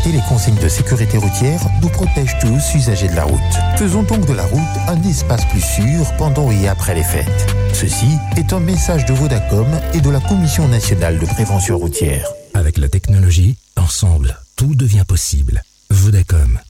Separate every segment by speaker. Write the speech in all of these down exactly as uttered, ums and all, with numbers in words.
Speaker 1: respecter les consignes de sécurité routière nous protège tous, usagers de la route. Faisons donc de la route un espace plus sûr pendant et après les fêtes. Ceci est un message de Vodacom et de la Commission nationale de prévention routière.
Speaker 2: Avec la technologie, ensemble, tout devient possible. Vodacom.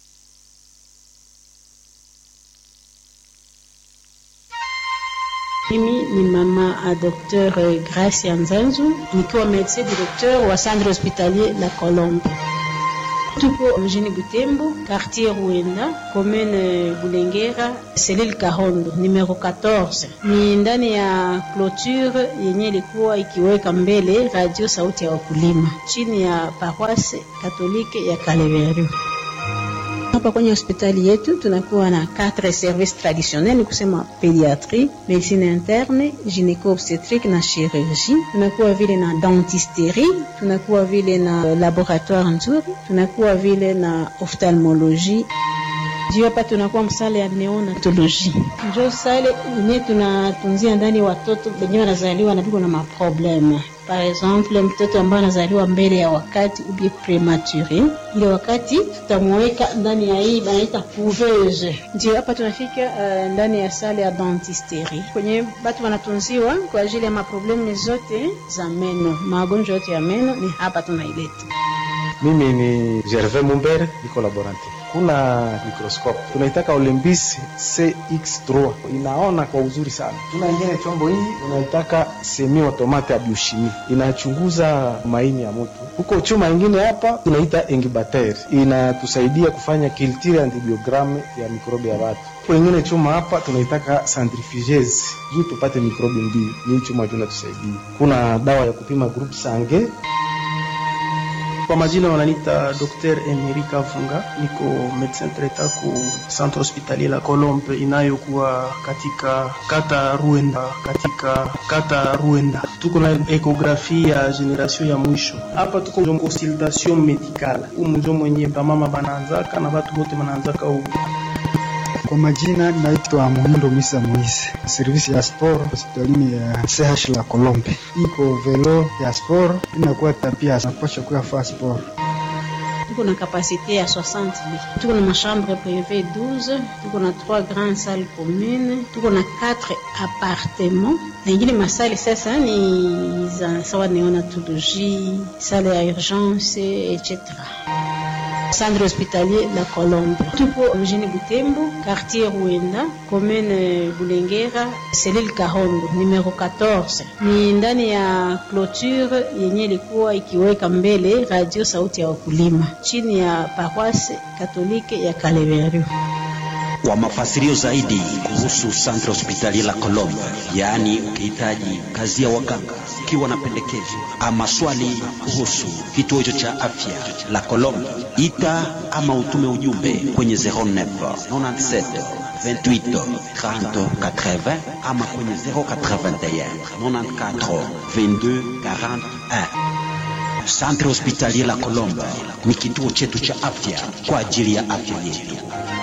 Speaker 3: Mimi ni mama a Docteur Gracia Nzanzu, nikiwa médecin directeur wa centre hospitalier La Colombe. Tuko mjini Butembo, quartier Ruenda, commune Bulengera, cellule Kahondo, numero quatorze. Ni ndani ya clôture yenye ilikuwa ikiweka mbele radio sauti ya wakulima, chini ya paroisse katolike ya Kaleveru. Hapa kwenye hospitali yetu tunakuwa na quatre services traditionnels, ni kusema pédiatrie, médecine interne, gynéco-obstétrique na chirurgie. Tunakuwa vile na dentisterie, tunakuwa vile na laboratoire nzuri, tunakuwa vile na ophtalmologie. Juu hapa tunakuwa msale ya neonatologie. Njo sale yenye tunatunzia ndani watoto wenye wanazaliwa na biko na maprobleme. Par exemple, mtoto ambaye anazaliwa mbele ya wakati ou bien prématuré, ile wakati tutamweka ndani ya hii banaita couveuse. Ndio hapa tunafika uh, ndani ya sale ya dentisterie kwenye watu wanatunziwa kwa ajili ya maprobleme zote za meno, magonjwa yote ya meno ni hapa tunaileta.
Speaker 4: Mimi ni Gervais Mumbere, niko laborante. Kuna microscope tunaitaka Olympus C X three, inaona kwa uzuri sana. Tuna ingine chombo hii tunaitaka semi automate ya biochimie, inachunguza maini ya mtu. Huko chuma ingine hapa tunaita incubator, inatusaidia kufanya culture antibiogramme ya mikrobi ya watu. Huko ingine chuma hapa tunaitaka centrifugeuse, juu tupate mikrobi mbili. Ni chuma tunatusaidia. Kuna dawa ya kupima group sange.
Speaker 5: Kwa majina wananiita Docteur Emerika Funga, niko médecin traitant ku centre hospitalier La Colombe inayokuwa katika kata Ruenda, katika kata Ruenda. Tuko na ekografi ya generation ya mwisho. Hapa tuko na consultation médicale. Umunjo mwenye mama bananzaka na watu wote bananzaka huko.
Speaker 6: Kwa majina naitwa Muhindo Misa Moise, servisi ya sport hospitalini ya C H La Colombe. Iko velo ya sport, inakuwa tapia napasha kuya fa sport.
Speaker 3: Tuko na capacité ya soixante lits. Tuko na chambre privée douze, tuko na trois grandes salles communes, tuko na quatre appartements. Na ingine masali sasa ni za sawa neonatologie, salle ya urgence, et cetera. Centre hospitalier La Colombe. Tuko mjini Butembo, quartier Ruenda, commune Bulengera, cellule Kahondo, numero quatorze. Ni ndani ya clôture yenye ilikuwa ikiweka mbele radio sauti ya wakulima, chini ya paroisse katolike ya Kaleveru.
Speaker 7: Kwa mafasirio zaidi kuhusu Centre Hospitalier La Colombe, yaani ukihitaji kazi ya waganga, ukiwa na pendekezo ama swali kuhusu kituo hicho cha afya La Colombe, ita ama utume ujumbe kwenye zero neuf nane saba vingt-huit trente quatre-vingts ama kwenye zero quatre-vingt-un quatre-vingt-quatre vingt-deux quarante-et un. Centre Hospitalier La Colombe ni kituo chetu cha afya kwa ajili ya afya yetu.